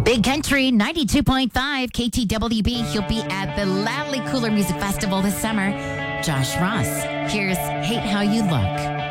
Big Country 92.5 KTWB. He'll be at the Loudly Cooler Music Festival this summer. Josh Ross. Here's Hate How You Look.